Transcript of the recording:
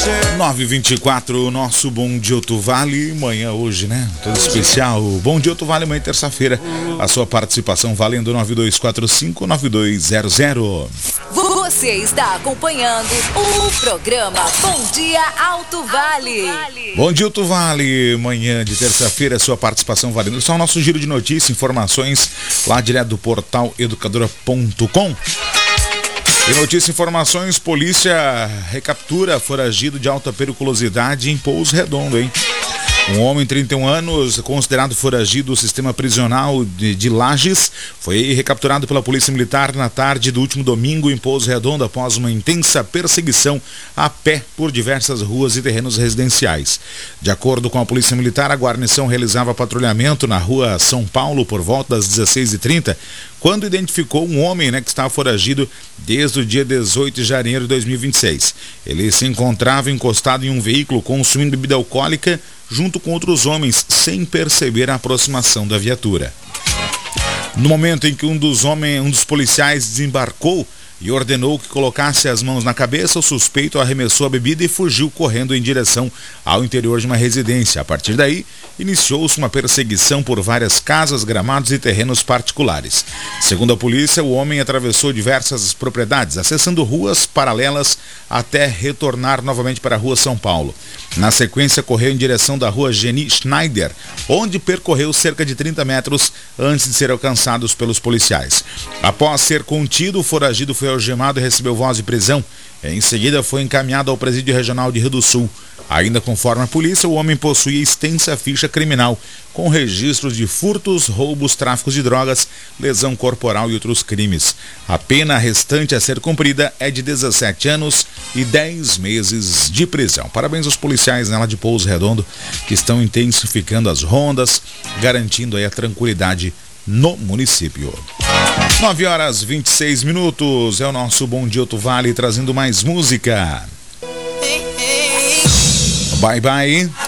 9h24, nosso Bom Dia Outro Vale, manhã hoje, né? Todo especial. Bom Dia Outro Vale, amanhã terça-feira. A sua participação valendo 9245-9200. Você está acompanhando o programa Bom Dia Alto Vale. Bom Dia Outro Vale, manhã de terça-feira, sua participação valendo. Só o nosso giro de notícias, informações lá direto do portal educadora.com. E notícias e informações, polícia recaptura foragido de alta periculosidade em Pouso Redondo, hein? Um homem de 31 anos, considerado foragido do sistema prisional de Lages, foi recapturado pela Polícia Militar na tarde do último domingo em Pouso Redondo após uma intensa perseguição a pé por diversas ruas e terrenos residenciais. De acordo com a Polícia Militar, a guarnição realizava patrulhamento na rua São Paulo por volta das 16h30, quando identificou um homem, que estava foragido desde o dia 18 de janeiro de 2026. Ele se encontrava encostado em um veículo consumindo bebida alcoólica junto com outros homens, sem perceber a aproximação da viatura. No momento em que um dos policiais desembarcou e ordenou que colocasse as mãos na cabeça, o suspeito arremessou a bebida e fugiu correndo em direção ao interior de uma residência. A partir daí, iniciou-se uma perseguição por várias casas, gramados e terrenos particulares. Segundo a polícia, o homem atravessou diversas propriedades, acessando ruas paralelas até retornar novamente para a rua São Paulo. Na sequência, correu em direção da rua Geni Schneider, onde percorreu cerca de 30 metros antes de ser alcançados pelos policiais. Após ser contido, o foragido foi algemado e recebeu voz de prisão. Em seguida, foi encaminhado ao Presídio Regional de Rio do Sul. Ainda conforme a polícia, o homem possuía extensa ficha criminal, com registros de furtos, roubos, tráficos de drogas, lesão corporal e outros crimes. A pena restante a ser cumprida é de 17 anos e 10 meses de prisão. Parabéns aos policiais lá de Pouso Redondo, que estão intensificando as rondas, garantindo aí a tranquilidade no município. 9h26, é o nosso Bom Dia Outro Vale, trazendo mais música. Bye Bye,